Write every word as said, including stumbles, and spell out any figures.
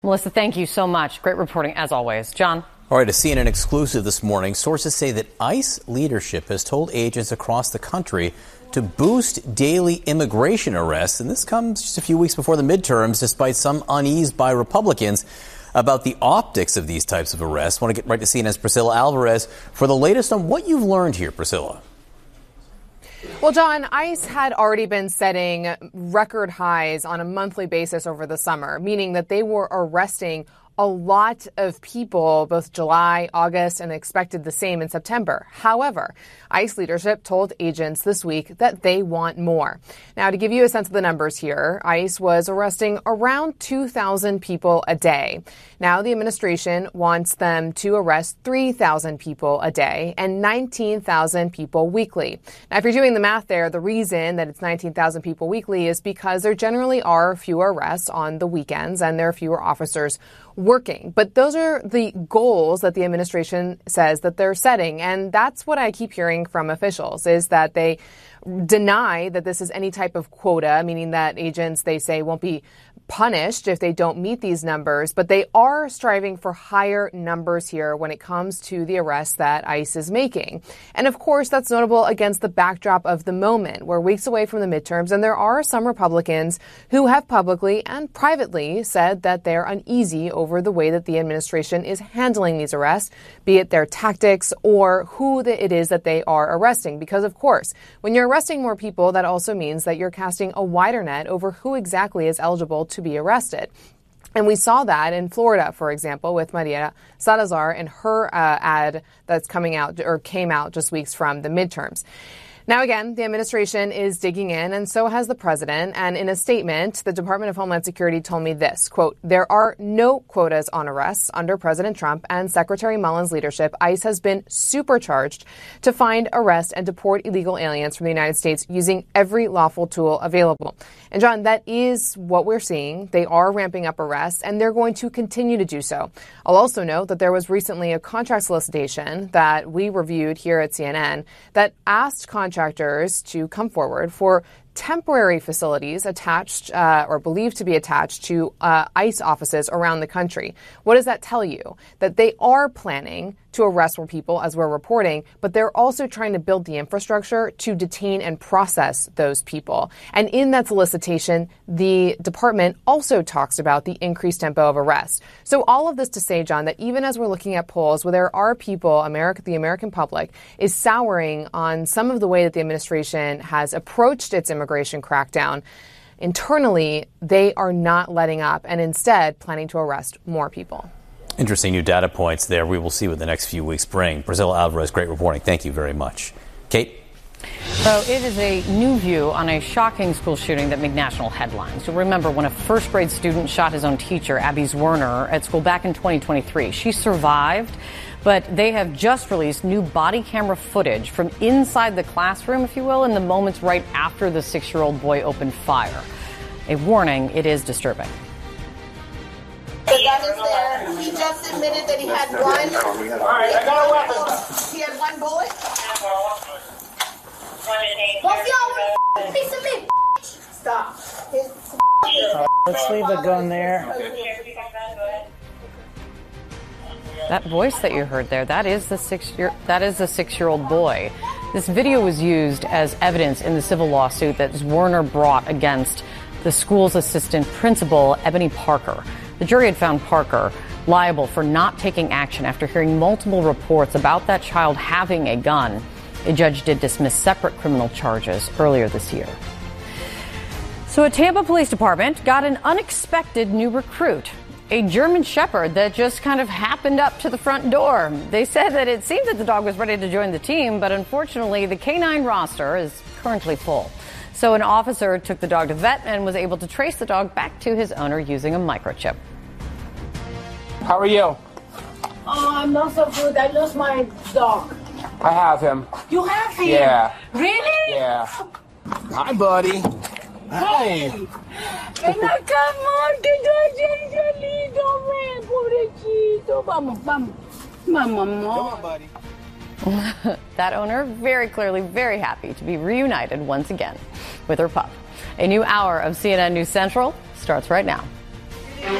Melissa, thank you so much. Great reporting, as always. John? All right, a C N N exclusive this morning. Sources say that ICE leadership has told agents across the country to boost daily immigration arrests. And this comes just a few weeks before the midterms, despite some unease by Republicans about the optics of these types of arrests. I want to get right to C N N's Priscilla Alvarez for the latest on what you've learned here, Priscilla. Well, John, ICE had already been setting record highs on a monthly basis over the summer, meaning that they were arresting a lot of people, both July, August, and expected the same in September. However, ICE leadership told agents this week that they want more. Now, to give you a sense of the numbers here, ICE was arresting around two thousand people a day. Now, the administration wants them to arrest three thousand people a day and nineteen thousand people weekly. Now, if you're doing the math there, the reason that it's nineteen thousand people weekly is because there generally are fewer arrests on the weekends and there are fewer officers working. But those are the goals that the administration says that they're setting. And that's what I keep hearing from officials, is that they deny that this is any type of quota, meaning that agents, they say, won't be punished if they don't meet these numbers, but they are striving for higher numbers here when it comes to the arrests that ICE is making. And of course, that's notable against the backdrop of the moment. We're weeks away from the midterms, and there are some Republicans who have publicly and privately said that they're uneasy over the way that the administration is handling these arrests, be it their tactics or who it is that they are arresting. Because of course, when you're arresting more people, that also means that you're casting a wider net over who exactly is eligible to be arrested. And we saw that in Florida, for example, with Maria Salazar and her uh, ad that's coming out or came out just weeks from the midterms. Now, again, the administration is digging in, and so has the president. And in a statement, the Department of Homeland Security told me this, quote, "There are no quotas on arrests under President Trump and Secretary Mullen's leadership. ICE has been supercharged to find, arrest, and deport illegal aliens from the United States using every lawful tool available." And John, that is what we're seeing. They are ramping up arrests, and they're going to continue to do so. I'll also note that there was recently a contract solicitation that we reviewed here at C N N that asked contractors contractors to come forward for temporary facilities attached uh, or believed to be attached to uh, ICE offices around the country. What does that tell you? That they are planning to arrest more people, as we're reporting, but they're also trying to build the infrastructure to detain and process those people. And in that solicitation, the department also talks about the increased tempo of arrests. So all of this to say, John, that even as we're looking at polls where there are people, America, the American public, is souring on some of the way that the administration has approached its immigration crackdown, internally, they are not letting up and instead planning to arrest more people. Interesting new data points there. We will see what the next few weeks bring. Priscilla Alvarez, great reporting. Thank you very much. Kate? So it is a new view on a shocking school shooting that made national headlines. You'll remember when a first grade student shot his own teacher, Abby Zwerner, at school back in twenty twenty-three. She survived, but they have just released new body camera footage from inside the classroom, if you will, in the moments right after the six-year-old boy opened fire. A warning, it is disturbing. The gun is there. He just admitted that he had one. All right, I got a weapon. He had one bullet. Both y'all want a piece of me. Stop. Let's leave the gun there. That voice that you heard there, that is the six-year, that is the six-year-old boy. This video was used as evidence in the civil lawsuit that Zwerner brought against the school's assistant principal, Ebony Parker. The jury had found Parker liable for not taking action after hearing multiple reports about that child having a gun. A judge did dismiss separate criminal charges earlier this year. So a Tampa Police Department got an unexpected new recruit, a German Shepherd that just kind of happened up to the front door. They said that it seemed that the dog was ready to join the team, but unfortunately the canine roster is currently full. So an officer took the dog to vet and was able to trace the dog back to his owner using a microchip. How are you? Oh, I'm not so good. I lost my dog. I have him. You have him? Yeah. Really? Yeah. Hi, buddy. Hi. Ven acá, amor, que yo lindo, ven, pobrecito. Vamos, vamos. Vamos, amor. Come on, buddy. That owner very clearly very happy to be reunited once again with her pup. A new hour of C N N News Central starts right now.